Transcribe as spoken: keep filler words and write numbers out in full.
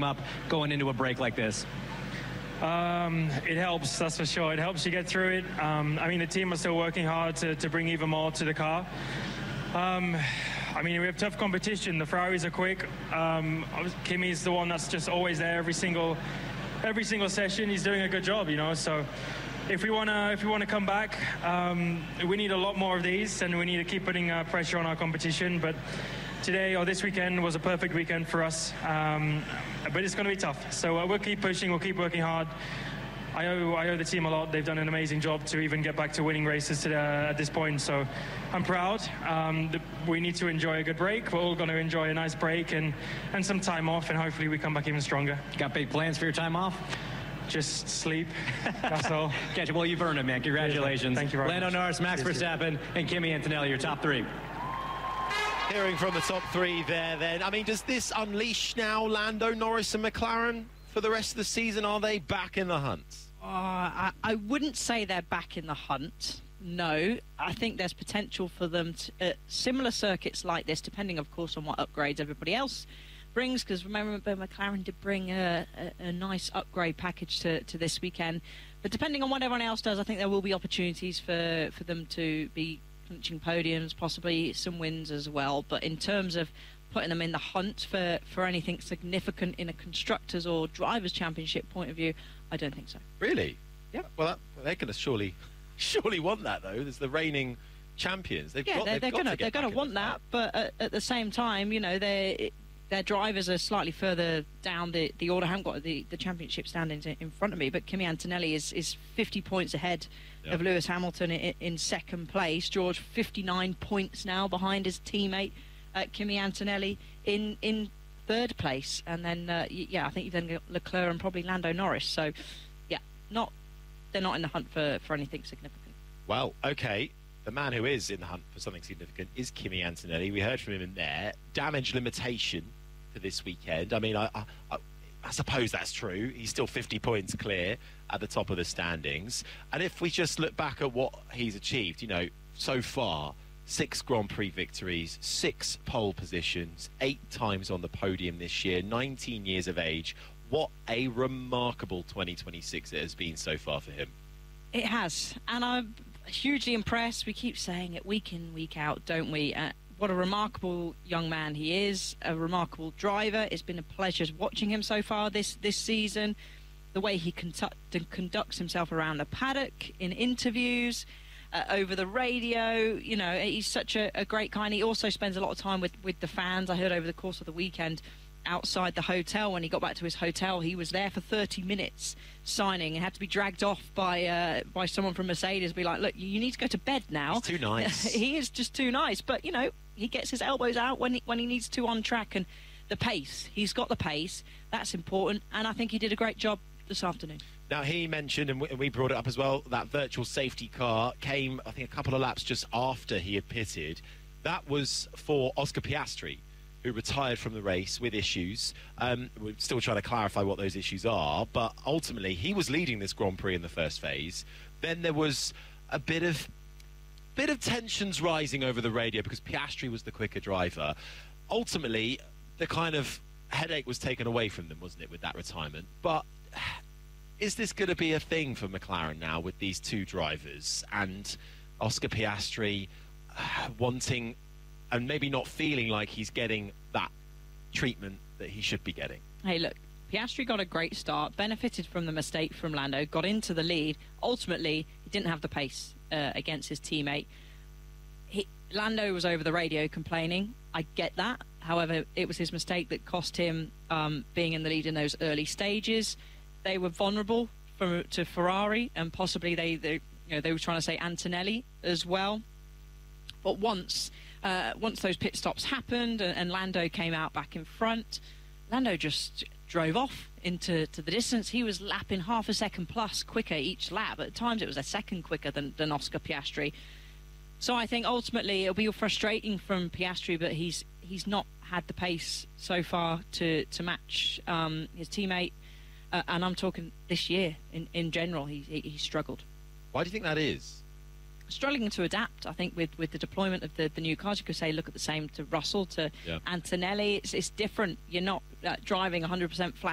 team up going into a break like this? Um, it helps, that's for sure. It helps you get through it. Um, I mean, the team are still working hard to, to bring even more to the car. Um, I mean, we have tough competition. The Ferraris are quick. Um, Kimi's the one that's just always there every single, every single session. He's doing a good job, you know. So, if we wanna, if we wanna come back, um, we need a lot more of these, and we need to keep putting uh, pressure on our competition. But today or this weekend was a perfect weekend for us, um, but it's going to be tough. So uh, we'll keep pushing, we'll keep working hard. I owe, I owe the team a lot. They've done an amazing job to even get back to winning races to the, at this point. So I'm proud. Um, the, we need to enjoy a good break. We're all going to enjoy a nice break and, and some time off, and hopefully we come back even stronger. Got big plans for your time off? Just sleep. That's all. Catch it. Well, you've earned it, man. Congratulations. Thank you very Lando much. Norris, Max Cheers. Verstappen, and Kimi Antonelli, your top three. Hearing from the top three there, then. I mean, does this unleash now Lando, Norris and McLaren for the rest of the season? Are they back in the hunt? Uh, I, I wouldn't say they're back in the hunt. No, I think there's potential for them to uh, similar circuits like this, depending, of course, on what upgrades everybody else brings. Because remember, McLaren did bring a, a, a nice upgrade package to, to this weekend. But depending on what everyone else does, I think there will be opportunities for, for them to be clinching podiums, possibly some wins as well. But in terms of putting them in the hunt for, for anything significant in a Constructors' or Drivers' Championship point of view, I don't think so. Really? Yeah. Well, that, they're going to surely, surely want that, though. There's the reigning champions. They've yeah, got, they're, they've they're got gonna to get they're gonna back in want the that, fight. but at, at the same time, you know, they their drivers are slightly further down the, the order. I haven't got the, the championship standings in, in front of me, but Kimi Antonelli is, is fifty points ahead Yep. of Lewis Hamilton in, in second place. George fifty-nine points now behind his teammate uh, Kimi Antonelli in in third place, and then uh, yeah, I think you've then got Leclerc and probably Lando Norris. So yeah, not they're not in the hunt for, for anything significant. Well, okay. The man who is in the hunt for something significant is Kimi Antonelli. We heard from him in there. Damage limitation for this weekend. I mean, I, I, I, I suppose that's true. He's still fifty points clear at the top of the standings. And if we just look back at what he's achieved, you know, so far, six Grand Prix victories, six pole positions, eight times on the podium this year, nineteen years of age. What a remarkable twenty twenty-six it has been so far for him. It has, and I'm hugely impressed. We keep saying it week in, week out, don't we? Uh, what a remarkable young man he is, a remarkable driver. It's been a pleasure watching him so far this, this season. The way he conduct, conducts himself around the paddock, in interviews, uh, over the radio. You know, he's such a, a great guy. And he also spends a lot of time with, with the fans. I heard over the course of the weekend, outside the hotel, when he got back to his hotel, he was there for thirty minutes signing and had to be dragged off by uh, by someone from Mercedes, be like, look, you need to go to bed now. He's too nice. He is just too nice, but you know, he gets his elbows out when he, when he needs to on track, and the pace, he's got the pace, that's important, and I think he did a great job this afternoon. Now, he mentioned, and we, and we brought it up as well, that virtual safety car came, I think, a couple of laps just after he had pitted. That was for Oscar Piastri, who retired from the race with issues. Um, we're still trying to clarify what those issues are, but ultimately he was leading this Grand Prix in the first phase. Then there was a bit of bit of tensions rising over the radio because Piastri was the quicker driver. Ultimately, the kind of headache was taken away from them, wasn't it, with that retirement? But is this going to be a thing for McLaren now with these two drivers and Oscar Piastri uh, wanting and maybe not feeling like he's getting that treatment that he should be getting? Hey, look, Piastri got a great start, benefited from the mistake from Lando, got into the lead. Ultimately, he didn't have the pace uh, against his teammate. He, Lando was over the radio complaining. I get that. However, it was his mistake that cost him um, being in the lead in those early stages. They were vulnerable from, to Ferrari, and possibly they, they, you know, they were trying to say Antonelli as well. But once... Uh, once those pit stops happened and, and Lando came out back in front, Lando just drove off into to the distance. He was lapping half a second plus quicker each lap. At times it was a second quicker than, than Oscar Piastri. So I think ultimately it'll be frustrating from Piastri, but he's he's not had the pace so far to, to match um, his teammate. Uh, and I'm talking this year in, in general, he, he, he struggled. Why do you think that is? Struggling to adapt, I think, with, with the deployment of the, the new cars. You could say, look at the same to Russell, to yeah. Antonelli. It's, it's different. You're not uh, driving one hundred percent flat